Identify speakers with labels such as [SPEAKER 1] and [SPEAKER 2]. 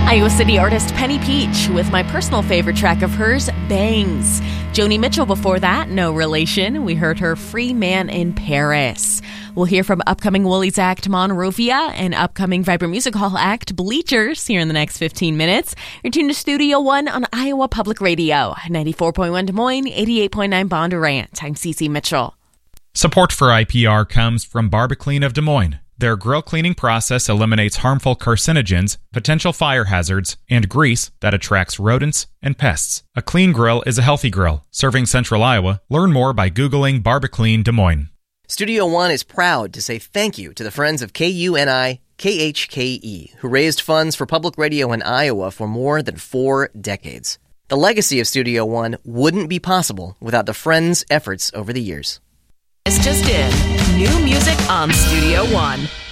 [SPEAKER 1] Iowa City artist Penny Peach with my personal favorite track of hers, Bangs. Joni Mitchell before that, no relation. We heard her Free Man in Paris. We'll hear from upcoming Woolies act Monrovia and upcoming Vibrant Music Hall act Bleachers here in the next 15 minutes. You're tuned to Studio One on Iowa Public Radio, 94.1 Des Moines, 88.9 Bondurant. I'm Cece Mitchell.
[SPEAKER 2] Support for IPR comes from Barbaclean of Des Moines. Their grill cleaning process eliminates harmful carcinogens, potential fire hazards, and grease that attracts rodents and pests. A clean grill is a healthy grill. Serving Central Iowa. Learn more by Googling Barbaclean Des Moines.
[SPEAKER 3] Studio One is proud to say thank you to the friends of KUNI KHKE, who raised funds for public radio in Iowa for more than 4 decades. The legacy of Studio One wouldn't be possible without the friends' efforts over the years.
[SPEAKER 1] It's just in. New music on Studio One.